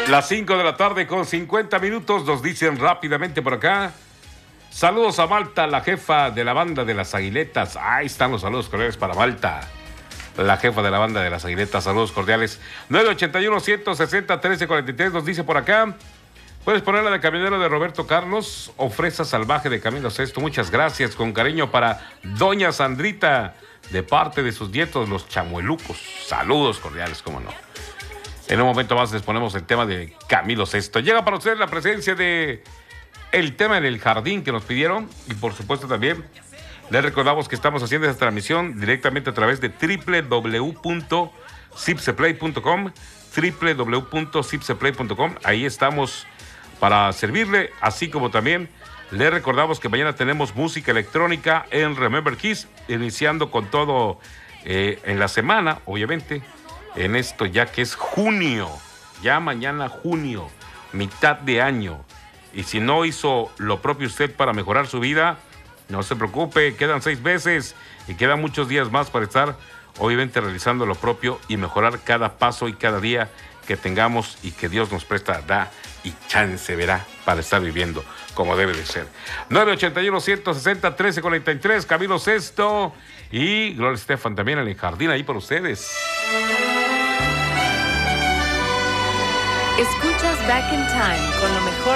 Las 5 de la tarde con 50 minutos, nos dicen rápidamente por acá. Saludos a Malta, la jefa de la banda de las Aguiletas. Ahí están los saludos cordiales para Malta, la jefa de la banda de las Aguiletas. Saludos cordiales. 981-160-1343 nos dice por acá. Puedes poner la de camionero de Roberto Carlos o fresa salvaje de Camilo Sesto. Muchas gracias, con cariño para doña Sandrita, de parte de sus nietos, los chamuelucos. Saludos cordiales, cómo no. En un momento más les ponemos el tema de Camilo Sesto. Llega para ustedes la presencia de el tema en el jardín que nos pidieron. Y por supuesto también les recordamos que estamos haciendo esta transmisión directamente a través de www.cipseplay.com, www.cipseplay.com. Ahí estamos para servirle, así como también les recordamos que mañana tenemos música electrónica en Remember Kiss, iniciando con todo en la semana, obviamente, en esto ya que es junio, ya mañana junio, mitad de año. Y si no hizo lo propio usted para mejorar su vida, no se preocupe, quedan 6 meses y quedan muchos días más para estar, obviamente, realizando lo propio y mejorar cada paso y cada día que tengamos y que Dios nos presta, da y chance, verá, para estar viviendo como debe de ser. 981-160-1343, Camilo Sesto y Gloria Estefan también en el jardín ahí por ustedes. Escuchas Back in Time con lo mejor